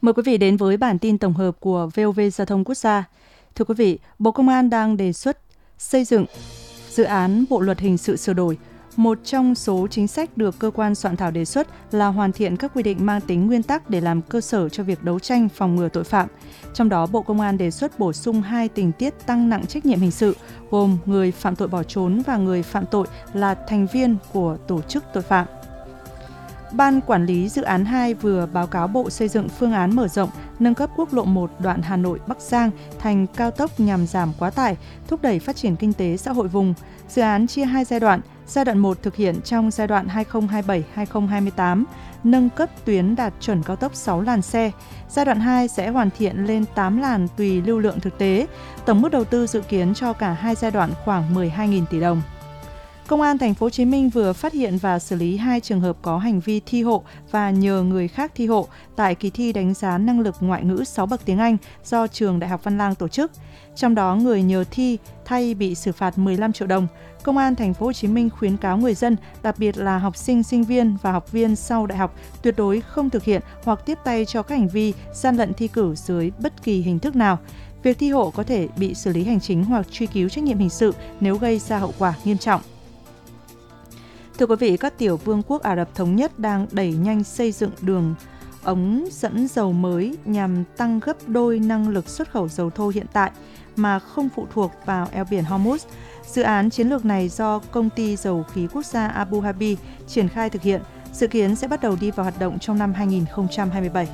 Mời quý vị đến với bản tin tổng hợp của VOV Giao thông Quốc gia. Thưa quý vị, Bộ Công an đang đề xuất xây dựng dự án Bộ luật hình sự sửa đổi. Một trong số chính sách được cơ quan soạn thảo đề xuất là hoàn thiện các quy định mang tính nguyên tắc để làm cơ sở cho việc đấu tranh phòng ngừa tội phạm. Trong đó, Bộ Công an đề xuất bổ sung 2 tình tiết tăng nặng trách nhiệm hình sự, gồm người phạm tội bỏ trốn và người phạm tội là thành viên của tổ chức tội phạm. Ban Quản lý Dự án 2 vừa báo cáo Bộ xây dựng phương án mở rộng, nâng cấp quốc lộ 1 đoạn Hà Nội – Bắc Giang thành cao tốc nhằm giảm quá tải, thúc đẩy phát triển kinh tế xã hội vùng. Dự án chia 2 giai đoạn. Giai đoạn 1 thực hiện trong giai đoạn 2027-2028, nâng cấp tuyến đạt chuẩn cao tốc 6 làn xe. Giai đoạn 2 sẽ hoàn thiện lên 8 làn tùy lưu lượng thực tế. Tổng mức đầu tư dự kiến cho cả hai giai đoạn khoảng 12.000 tỷ đồng. Công an Thành phố Hồ Chí Minh vừa phát hiện và xử lý 2 trường hợp có hành vi thi hộ và nhờ người khác thi hộ tại kỳ thi đánh giá năng lực ngoại ngữ 6 bậc tiếng Anh do trường Đại học Văn Lang tổ chức. Trong đó, người nhờ thi thay bị xử phạt 15 triệu đồng. Công an Thành phố Hồ Chí Minh khuyến cáo người dân, đặc biệt là học sinh, sinh viên và học viên sau đại học tuyệt đối không thực hiện hoặc tiếp tay cho các hành vi gian lận thi cử dưới bất kỳ hình thức nào. Việc thi hộ có thể bị xử lý hành chính hoặc truy cứu trách nhiệm hình sự nếu gây ra hậu quả nghiêm trọng. Thưa quý vị, các tiểu vương quốc Ả Rập Thống Nhất đang đẩy nhanh xây dựng đường ống dẫn dầu mới nhằm tăng gấp đôi năng lực xuất khẩu dầu thô hiện tại mà không phụ thuộc vào eo biển Hormuz. Dự án chiến lược này do Công ty Dầu khí Quốc gia Abu Dhabi triển khai thực hiện, dự kiến sẽ bắt đầu đi vào hoạt động trong năm 2027.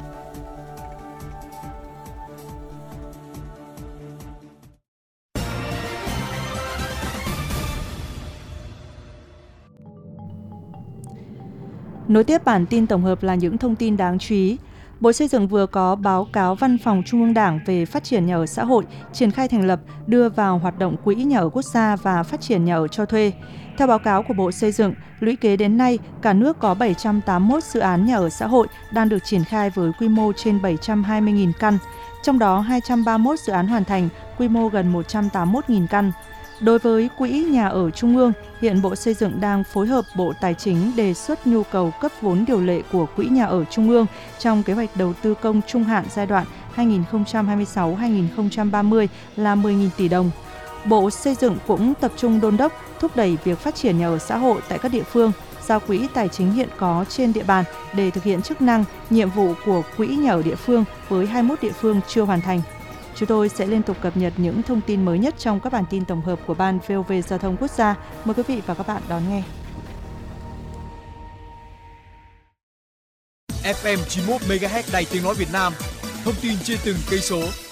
Nối tiếp bản tin tổng hợp là những thông tin đáng chú ý. Bộ Xây dựng vừa có báo cáo Văn phòng Trung ương Đảng về phát triển nhà ở xã hội, triển khai thành lập, đưa vào hoạt động Quỹ Nhà ở Quốc gia và phát triển nhà ở cho thuê. Theo báo cáo của Bộ Xây dựng, lũy kế đến nay, cả nước có 781 dự án nhà ở xã hội đang được triển khai với quy mô trên 720.000 căn, trong đó 231 dự án hoàn thành, quy mô gần 181.000 căn. Đối với Quỹ Nhà ở Trung ương, hiện Bộ Xây dựng đang phối hợp Bộ Tài chính đề xuất nhu cầu cấp vốn điều lệ của Quỹ Nhà ở Trung ương trong kế hoạch đầu tư công trung hạn giai đoạn 2026-2030 là 10.000 tỷ đồng. Bộ Xây dựng cũng tập trung đôn đốc thúc đẩy việc phát triển nhà ở xã hội tại các địa phương, giao quỹ tài chính hiện có trên địa bàn để thực hiện chức năng, nhiệm vụ của Quỹ Nhà ở địa phương với 21 địa phương chưa hoàn thành. Chúng tôi sẽ liên tục cập nhật những thông tin mới nhất trong các bản tin tổng hợp của Ban VOV Giao thông Quốc gia. Mời quý vị và các bạn đón nghe. FM 91 MHz Đài Tiếng nói Việt Nam. Thông tin trên từng cây số.